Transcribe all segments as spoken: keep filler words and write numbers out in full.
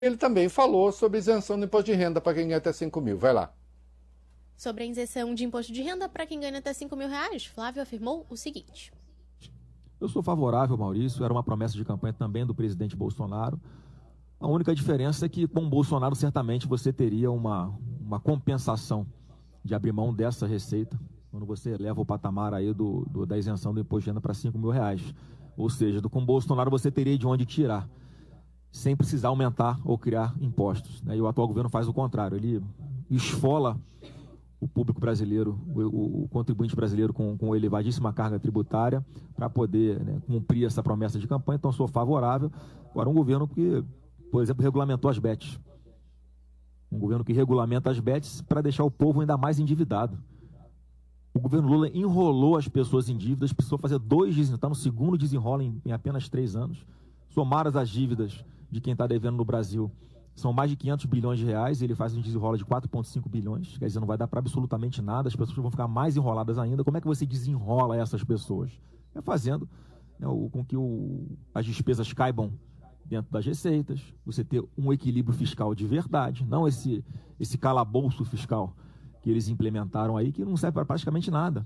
Ele também falou sobre isenção do imposto de renda para quem ganha até cinco mil. Vai lá. Sobre a isenção de imposto de renda para quem ganha até cinco mil reais, Flávio afirmou o seguinte. Eu sou favorável, Maurício, era uma promessa de campanha também do presidente Bolsonaro. A única diferença é que com o Bolsonaro certamente você teria uma, uma compensação de abrir mão dessa receita, quando você leva o patamar aí do, do, da isenção do imposto de renda para cinco mil reais. Ou seja, do, com o Bolsonaro você teria de onde tirar, sem precisar aumentar ou criar impostos. Né? E o atual governo faz o contrário, ele esfola o público brasileiro, o, o contribuinte brasileiro com, com elevadíssima carga tributária para poder, né, cumprir essa promessa de campanha. Então, sou favorável. Agora, um governo que, por exemplo, regulamentou as bets. Um governo que regulamenta as bets para deixar o povo ainda mais endividado. O governo Lula enrolou as pessoas em dívidas, precisou fazer dois desenrolos, está no segundo desenrolo em, em apenas três anos. Somadas as dívidas de quem está devendo no Brasil, são mais de quinhentos bilhões de reais, e ele faz um desenrolo de quatro vírgula cinco bilhões, quer dizer, não vai dar para absolutamente nada, as pessoas vão ficar mais enroladas ainda. Como é que você desenrola essas pessoas? É fazendo, né, o, com que o, as despesas caibam dentro das receitas, você ter um equilíbrio fiscal de verdade, não esse, esse calabouço fiscal que eles implementaram aí, que não serve para praticamente nada.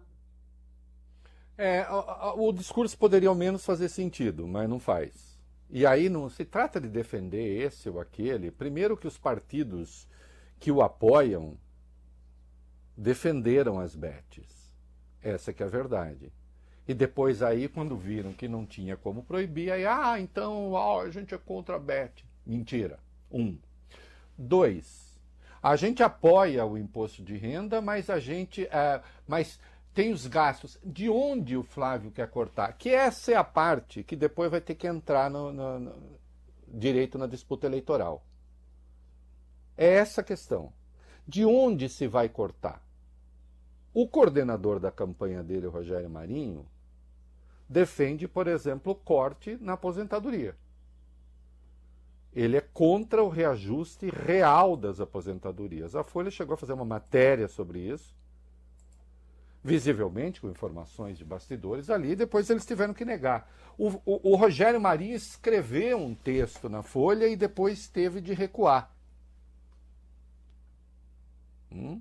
É, o, o discurso poderia ao menos fazer sentido, mas não faz. E aí não se trata de defender esse ou aquele. Primeiro que os partidos que o apoiam defenderam as bets. Essa que é a verdade. E depois aí, quando viram que não tinha como proibir, aí, ah, então ó, a gente é contra a bet. Mentira. Um. Dois. A gente apoia o imposto de renda, mas a gente... É, mas tem os gastos. De onde o Flávio quer cortar? Que essa é a parte que depois vai ter que entrar no, no, no direito na disputa eleitoral. É essa a questão. De onde se vai cortar? O coordenador da campanha dele, o Rogério Marinho, defende, por exemplo, o corte na aposentadoria. Ele é contra o reajuste real das aposentadorias. A Folha chegou a fazer uma matéria sobre isso, visivelmente com informações de bastidores ali, depois eles tiveram que negar. O, o, o Rogério Marinho escreveu um texto na Folha e depois teve de recuar. Hum?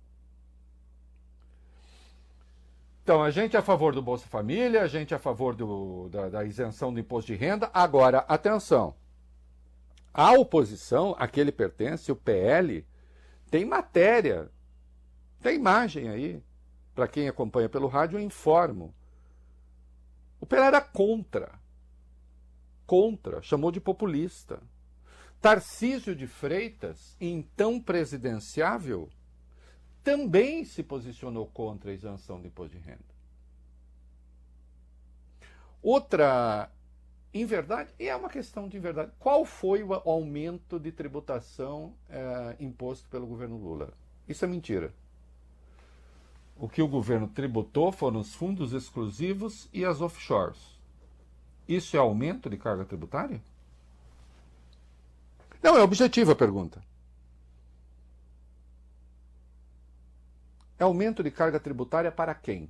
Então, a gente é a favor do Bolsa Família, a gente é a favor do, da, da isenção do imposto de renda. Agora, atenção, a oposição a que ele pertence, o P L, tem matéria, tem imagem aí. Para quem acompanha pelo rádio, eu informo. O P L era contra. Contra. Chamou de populista. Tarcísio de Freitas, então presidenciável, também se posicionou contra a isenção do imposto de renda. Outra, em verdade, e é uma questão de verdade, qual foi o aumento de tributação eh, imposto pelo governo Lula? Isso é mentira. O que o governo tributou foram os fundos exclusivos e as offshores. Isso é aumento de carga tributária? Não, é objetiva a pergunta. É aumento de carga tributária para quem?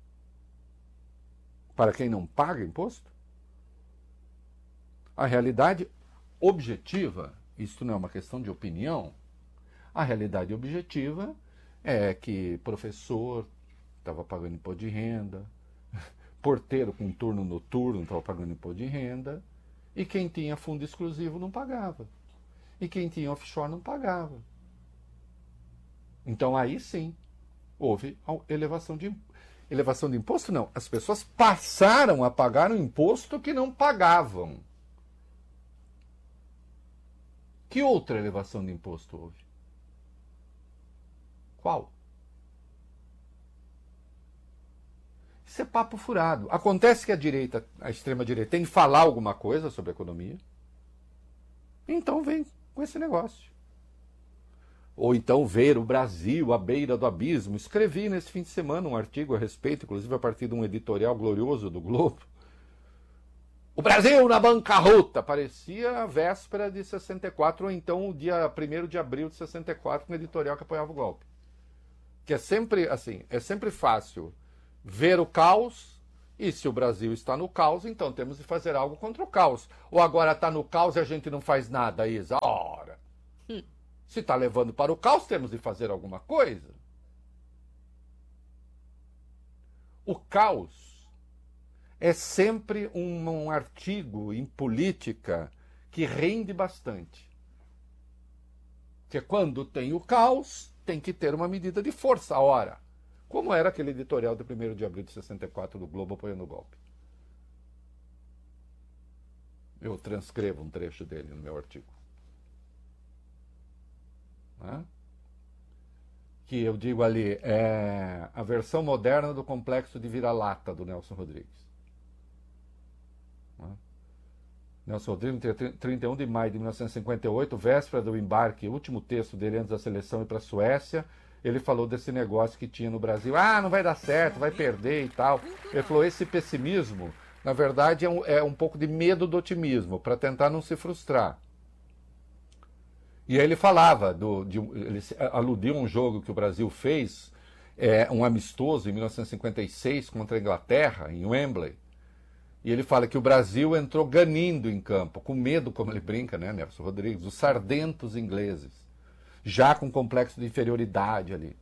Para quem não paga imposto? A realidade objetiva, isto não é uma questão de opinião, a realidade objetiva é que professor estava pagando imposto de renda, porteiro com turno noturno estava pagando imposto de renda, e quem tinha fundo exclusivo não pagava. E quem tinha offshore não pagava. Então aí sim, houve elevação de, elevação de imposto, não. As pessoas passaram a pagar um imposto que não pagavam. Que outra elevação de imposto houve? Qual? Isso é papo furado. Acontece que a direita, a extrema-direita, tem que falar alguma coisa sobre a economia. Então vem com esse negócio. Ou então ver o Brasil à beira do abismo. Escrevi nesse fim de semana um artigo a respeito, inclusive a partir de um editorial glorioso do Globo. O Brasil na bancarrota! Parecia a véspera de sessenta e quatro, ou então o dia primeiro de abril de sessenta e quatro, um editorial que apoiava o golpe. Que é sempre assim, é sempre fácil ver o caos E se o Brasil está no caos, então temos de fazer algo contra o caos. Ou agora está no caos e a gente não faz nada, Isa? Ora, hum. se está levando para o caos, temos de fazer alguma coisa. O caos é sempre um, um artigo em política que rende bastante. Porque quando tem o caos, tem que ter uma medida de força. Ora, como era aquele editorial de primeiro de abril de sessenta e quatro do Globo apoiando o golpe. Eu transcrevo um trecho dele no meu artigo. Né? Que eu digo ali, é a versão moderna do complexo de vira-lata do Nelson Rodrigues. Né? Nelson Rodrigues, trinta e um de maio de mil novecentos e cinquenta e oito, véspera do embarque, último texto dele antes da seleção ir para a Suécia, ele falou desse negócio que tinha no Brasil. Ah, não vai dar certo, vai perder e tal. Ele falou, esse pessimismo, na verdade, é um, é um pouco de medo do otimismo, para tentar não se frustrar. E aí ele falava, do, de, ele aludiu a um jogo que o Brasil fez, é, um amistoso em mil novecentos e cinquenta e seis contra a Inglaterra, em Wembley. E ele fala que o Brasil entrou ganindo em campo, com medo, como ele brinca, né, Nelson Rodrigues, os sardentos ingleses, já com complexo de inferioridade ali.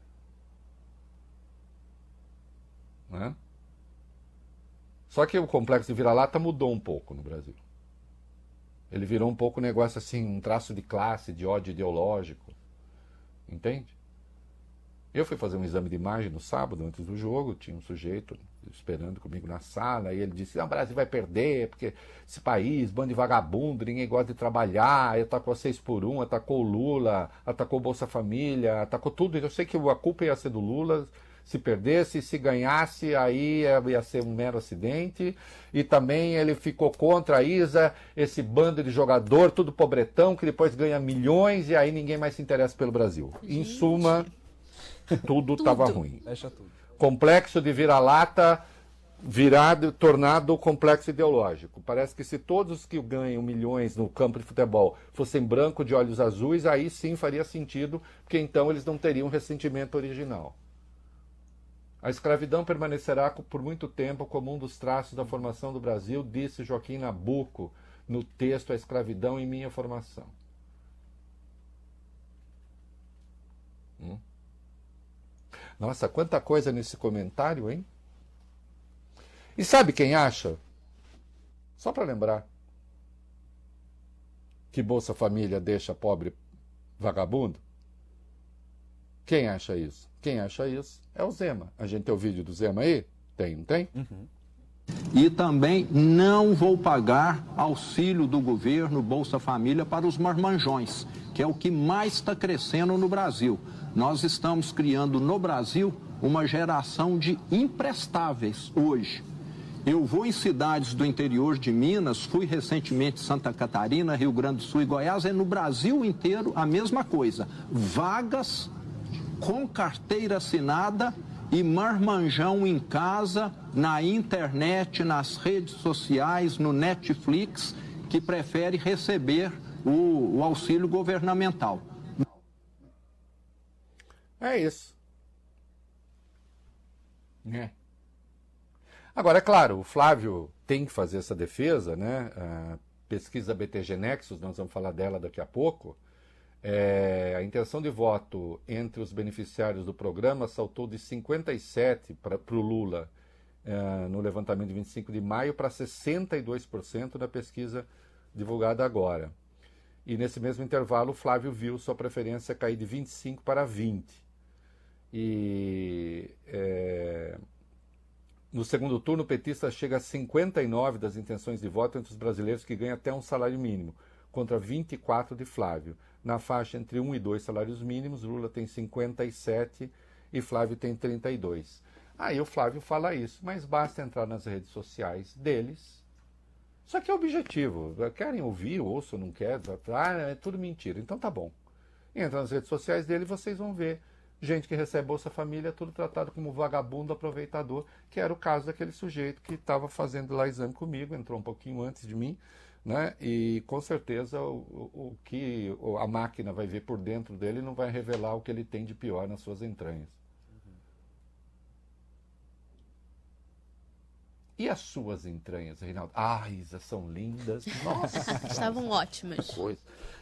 Né? Só que o complexo de vira-lata mudou um pouco no Brasil. Ele virou um pouco um negócio assim, um traço de classe, de ódio ideológico. Entende? Eu fui fazer um exame de imagem no sábado, antes do jogo, tinha um sujeito esperando comigo na sala, e ele disse, não, o Brasil vai perder, porque esse país, bando de vagabundo, ninguém gosta de trabalhar, atacou a seis por um, atacou o Lula, atacou o Bolsa Família, atacou tudo. Eu sei que a culpa ia ser do Lula, se perdesse, se ganhasse, aí ia ser um mero acidente. E também ele ficou contra a Isa, esse bando de jogador, tudo pobretão, que depois ganha milhões, e aí ninguém mais se interessa pelo Brasil. Gente. Em suma, tudo estava ruim. Fecha tudo. Complexo de vira-lata virado, tornado complexo ideológico. Parece que se todos que ganham milhões no campo de futebol fossem branco de olhos azuis, aí sim faria sentido, porque então eles não teriam ressentimento original. A escravidão permanecerá por muito tempo como um dos traços da formação do Brasil, disse Joaquim Nabuco no texto A Escravidão em Minha Formação. Hum? Nossa, quanta coisa nesse comentário, hein? E sabe quem acha? Só para lembrar que Bolsa Família deixa pobre vagabundo. Quem acha isso? Quem acha isso é o Zema. A gente tem o vídeo do Zema aí? Tem, não tem? Uhum. E também não vou pagar auxílio do governo Bolsa Família para os marmanjões, que é o que mais está crescendo no Brasil. Nós estamos criando no Brasil uma geração de imprestáveis hoje. Eu vou em cidades do interior de Minas, fui recentemente em Santa Catarina, Rio Grande do Sul e Goiás, é no Brasil inteiro a mesma coisa. Vagas com carteira assinada e marmanjão em casa, na internet, nas redes sociais, no Netflix, que prefere receber o, o auxílio governamental. É isso. É. Agora, é claro, o Flávio tem que fazer essa defesa, né? A pesquisa B T G Nexus, nós vamos falar dela daqui a pouco. É, a intenção de voto entre os beneficiários do programa saltou de cinquenta e sete por cento para o Lula é, no levantamento de vinte e cinco de maio para sessenta e dois por cento na pesquisa divulgada agora. E nesse mesmo intervalo, o Flávio viu sua preferência cair de vinte e cinco para vinte. E é, no segundo turno, o petista chega a cinquenta e nove das intenções de voto entre os brasileiros que ganham até um salário mínimo, contra vinte e quatro de Flávio. Na faixa entre um e dois salários mínimos, Lula tem cinquenta e sete e Flávio tem trinta e dois. Aí o Flávio fala isso, mas basta entrar nas redes sociais deles. Só que é objetivo. Querem ouvir, ouçam, não querem. Ah, é tudo mentira. Então tá bom. Entra nas redes sociais dele e vocês vão ver gente que recebe Bolsa Família, tudo tratado como vagabundo aproveitador, que era o caso daquele sujeito que estava fazendo lá exame comigo, entrou um pouquinho antes de mim, né? E com certeza o, o, o que a máquina vai ver por dentro dele não vai revelar o que ele tem de pior nas suas entranhas. E as suas entranhas, Reinaldo? Ah, Isa, são lindas. Nossa! Estavam ótimas. Coisa.